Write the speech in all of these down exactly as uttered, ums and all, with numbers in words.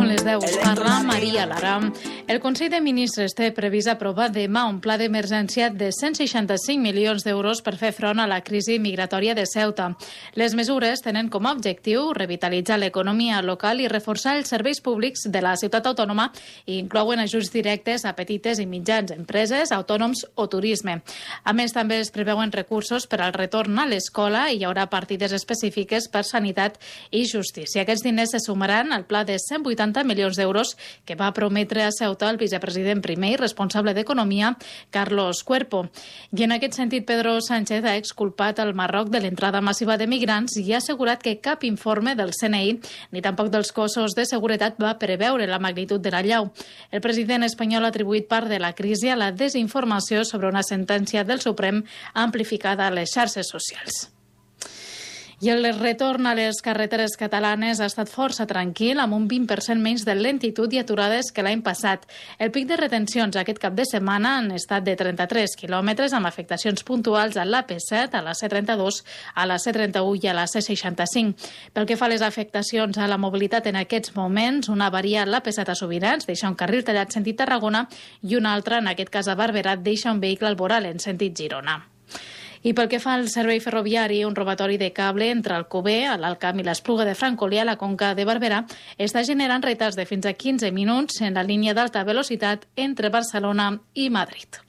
les deu. Parla Maria Lara. El Consell de Ministres té previst aprovar demà un pla d'emergència de cent seixanta-cinc milions d'euros per fer front a la crisi migratòria de Ceuta. Les mesures tenen com a objectiu revitalitzar l'economia local i reforçar els serveis públics de la ciutat autònoma i inclouen ajuts directes a petites i mitjans empreses, autònoms o turisme. A més, també es preveuen recursos per al retorn a l'escola i hi haurà partides específiques per sanitat i justícia. Aquests diners se sumaran al pla de cent vuitanta milions d'euros que va prometre a Ceuta el vicepresident primer i responsable d'Economia, Carlos Cuerpo. I en aquest sentit, Pedro Sánchez ha exculpat el Marroc de l'entrada massiva de migrants i ha assegurat que cap informe del C N I ni tampoc dels cossos de seguretat va preveure la magnitud de la llau. El president espanyol ha atribuït part de la crisi a la desinformació sobre una sentència del Suprem amplificada a les xarxes socials. I el retorn a les carreteres catalanes ha estat força tranquil, amb un vint per cent menys de lentitud i aturades que l'any passat. El pic de retencions aquest cap de setmana han estat de trenta-tres quilòmetres, amb afectacions puntuals a l'A P set, a la C trenta-dos, a la C trenta-u i a la C seixanta-cinc. Pel que fa a les afectacions a la mobilitat en aquests moments, una avaria a l'A P set a Subirats deixa un carril tallat sentit Tarragona i una altra, en aquest cas a Barberà, deixa un vehicle al voral en sentit Girona. I pel que fa al servei ferroviari, un robatori de cable entre Alcover, l'Alt Camp i l'Espluga de Francolí a la Conca de Barberà està generant retards de fins a quinze minuts en la línia d'alta velocitat entre Barcelona i Madrid.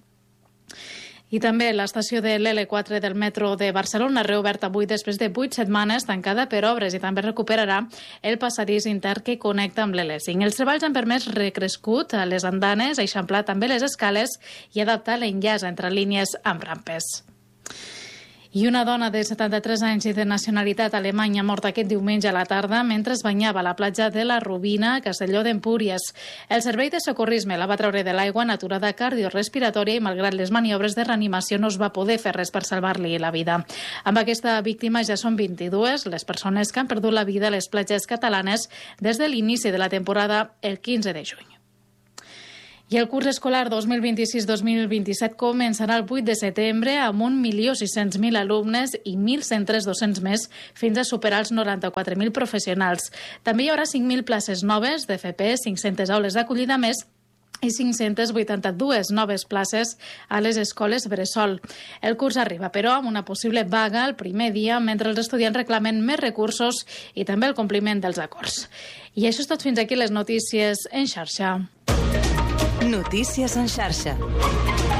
I també l'estació de l'L quatre del metro de Barcelona ha reobert avui després de vuit setmanes tancada per obres i també recuperarà el passadís intern que connecta amb l'L cinc. Els treballs han permès recrescut a les andanes, eixamplar també les escales i adaptar l'enllaç entre línies amb rampes. I una dona de setanta-tres anys i de nacionalitat alemanya morta aquest diumenge a la tarda mentre es banyava a la platja de la Rubina, a Castelló d'Empúries. El servei de socorrisme la va treure de l'aigua en aturada cardiorespiratòria i, malgrat les maniobres de reanimació, no es va poder fer res per salvar-li la vida. Amb aquesta víctima ja són vint-i-dues les persones que han perdut la vida a les platges catalanes des de l'inici de la temporada el quinze de juny. I el curs escolar dos mil vint-i-sis dos mil vint-i-set començarà el vuit de setembre amb un milió sis-cents mil alumnes i mil cent tres docents més fins a superar els noranta-quatre mil professionals. També hi haurà cinc mil places noves d'F P, cinc-centes aules d'acollida més i cinc-cents vuitanta-dues noves places a les escoles bressol. El curs arriba, però, amb una possible vaga el primer dia, mentre els estudiants reclamen més recursos i també el compliment dels acords. I això és tot fins aquí les notícies en xarxa. Notícies en xarxa.